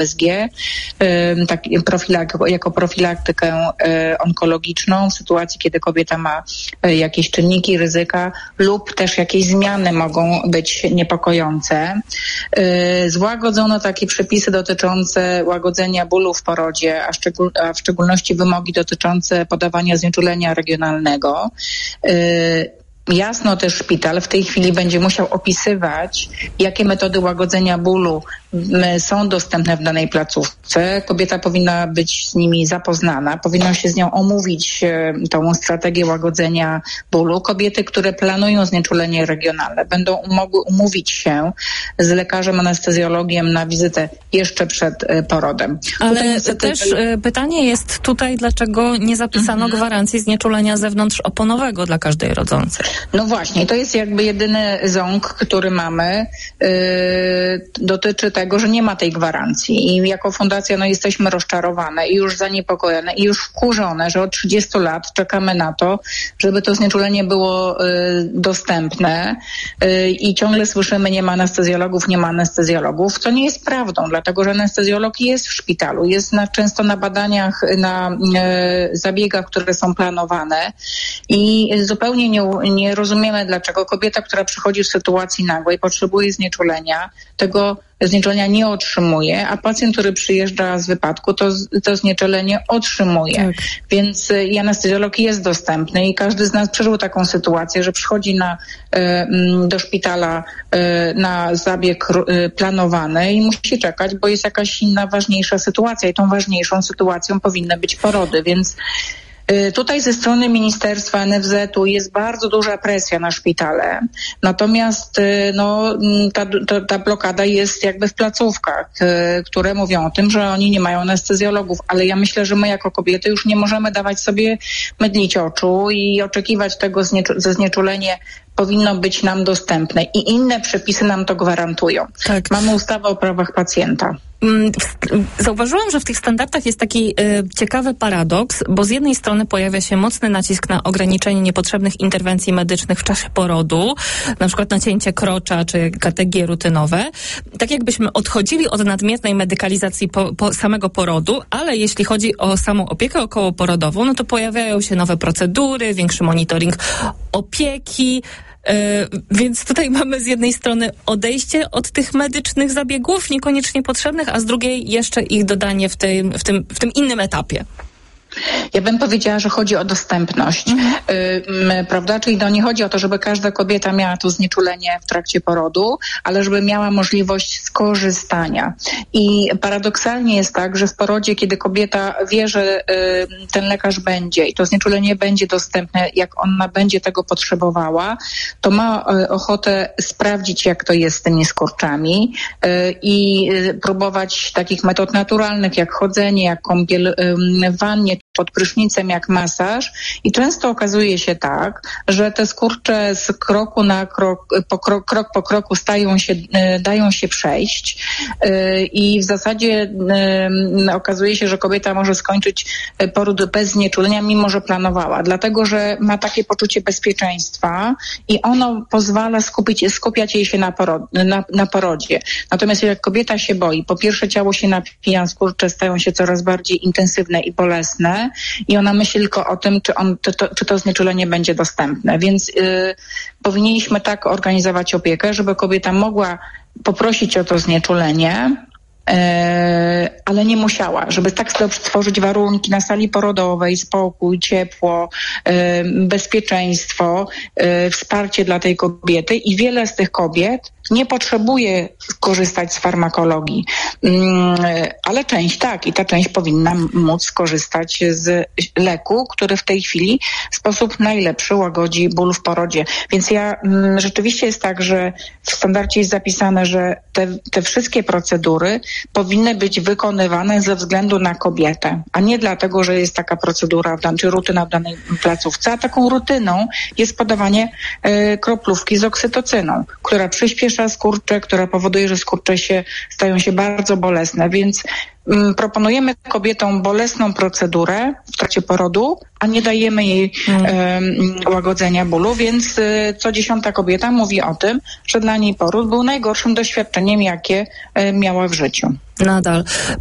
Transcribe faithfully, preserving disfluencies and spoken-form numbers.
S G, tak, profilak, jako profilaktykę onkologiczną w sytuacji, kiedy kobieta ma jakieś czynniki ryzyka lub też jakieś zmiany mogą być niepokojące. Złagodzono takie przepisy dotyczące łagodzenia bólu w porodzie, a, szczegól, a w szczególności wymogi dotyczące podawania znieczulenia regionalnego. Jasno też szpital w tej chwili będzie musiał opisywać, jakie metody łagodzenia bólu są dostępne w danej placówce. Kobieta powinna być z nimi zapoznana, powinno się z nią omówić tą strategię łagodzenia bólu. Kobiety, które planują znieczulenie regionalne, będą mogły umówić się z lekarzem anestezjologiem na wizytę jeszcze przed porodem. Ale niestety... też pytanie jest tutaj, dlaczego nie zapisano mhm. gwarancji znieczulenia zewnątrzoponowego dla każdej rodzącej? No właśnie, to jest jakby jedyny ząg, który mamy, yy, dotyczy tego, że nie ma tej gwarancji i jako fundacja no, jesteśmy rozczarowane i już zaniepokojone i już wkurzone, że od trzydziestu lat czekamy na to, żeby to znieczulenie było y, dostępne y, i ciągle słyszymy, nie ma anestezjologów, nie ma anestezjologów, co nie jest prawdą, dlatego że anestezjolog jest w szpitalu, jest na, często na badaniach, na y, zabiegach, które są planowane i zupełnie nie, nie rozumiemy, dlaczego kobieta, która przychodzi w sytuacji nagłej, potrzebuje znieczulenia, tego znieczulenia nie otrzymuje, a pacjent, który przyjeżdża z wypadku, to, to znieczulenie otrzymuje. Tak. Więc i anestezjolog jest dostępny i każdy z nas przeżył taką sytuację, że przychodzi na, do szpitala na zabieg planowany i musi czekać, bo jest jakaś inna, ważniejsza sytuacja i tą ważniejszą sytuacją powinny być porody, więc tutaj ze strony Ministerstwa N F Z-u jest bardzo duża presja na szpitale, natomiast no, ta, ta, ta blokada jest jakby w placówkach, które mówią o tym, że oni nie mają anestezjologów, ale ja myślę, że my jako kobiety już nie możemy dawać sobie mydlić oczu i oczekiwać tego, że znieczulenie powinno być nam dostępne i inne przepisy nam to gwarantują. Tak. Mamy ustawę o prawach pacjenta. Zauważyłam, że w tych standardach jest taki y, ciekawy paradoks, bo z jednej strony pojawia się mocny nacisk na ograniczenie niepotrzebnych interwencji medycznych w czasie porodu, na przykład nacięcie krocza czy K T G rutynowe, tak jakbyśmy odchodzili od nadmiernej medykalizacji po, po samego porodu, ale jeśli chodzi o samą opiekę okołoporodową, no to pojawiają się nowe procedury, większy monitoring opieki. Yy, więc tutaj mamy z jednej strony odejście od tych medycznych zabiegów niekoniecznie potrzebnych, a z drugiej jeszcze ich dodanie w tym, w tym, w tym innym etapie. Ja bym powiedziała, że chodzi o dostępność, mhm. y, prawda? Czyli to nie chodzi o to, żeby każda kobieta miała to znieczulenie w trakcie porodu, ale żeby miała możliwość skorzystania. I paradoksalnie jest tak, że w porodzie, kiedy kobieta wie, że y, ten lekarz będzie i to znieczulenie będzie dostępne, jak ona będzie tego potrzebowała, to ma y, ochotę sprawdzić, jak to jest z tymi skurczami y, i y, próbować takich metod naturalnych, jak chodzenie, jak kąpiel y, w wannie, pod prysznicem, jak masaż i często okazuje się tak, że te skurcze z kroku na krok, po krok, krok po kroku stają się, dają się przejść i w zasadzie okazuje się, że kobieta może skończyć poród bez znieczulenia, mimo że planowała, dlatego że ma takie poczucie bezpieczeństwa i ono pozwala skupić, skupiać jej się na, porod, na, na porodzie. Natomiast jak kobieta się boi, po pierwsze ciało się napija, skurcze stają się coraz bardziej intensywne i bolesne, i ona myśli tylko o tym, czy, on, czy, to, czy to znieczulenie będzie dostępne. Więc y, powinniśmy tak organizować opiekę, żeby kobieta mogła poprosić o to znieczulenie, y, ale nie musiała, żeby tak sobie stworzyć warunki na sali porodowej, spokój, ciepło, y, bezpieczeństwo, y, wsparcie dla tej kobiety i wiele z tych kobiet nie potrzebuje korzystać z farmakologii, ale część tak i ta część powinna móc skorzystać z leku, który w tej chwili w sposób najlepszy łagodzi ból w porodzie. Więc ja rzeczywiście jest tak, że w standardzie jest zapisane, że te, te wszystkie procedury powinny być wykonywane ze względu na kobietę, a nie dlatego, że jest taka procedura w dan- czy rutyna w danej placówce, a taką rutyną jest podawanie y, kroplówki z oksytocyną, która przyspiesza zawiesza skurcze, która powoduje, że skurcze się stają się bardzo bolesne, więc mm, proponujemy kobietom bolesną procedurę w trakcie porodu, a nie dajemy jej mm. e, łagodzenia bólu, więc e, co dziesiąta kobieta mówi o tym, że dla niej poród był najgorszym doświadczeniem, jakie e, miała w życiu. Nadal.